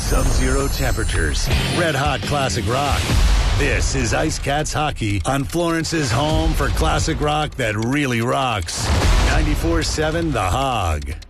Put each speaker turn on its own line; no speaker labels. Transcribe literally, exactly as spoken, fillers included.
Sub-zero temperatures. Red hot classic rock. This is Ice Cats Hockey on Florence's home for classic rock that really rocks. ninety-four seven The Hog.